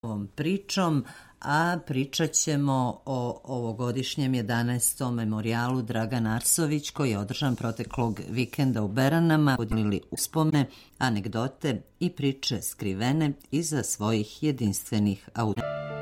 ovom pričom, a pričat ćemo o ovogodišnjem 11. memorijalu Dragan Arsović koji je održan proteklog vikenda u Beranama. Podijelili uspomene, anegdote i priče skrivene iza svojih jedinstvenih autora.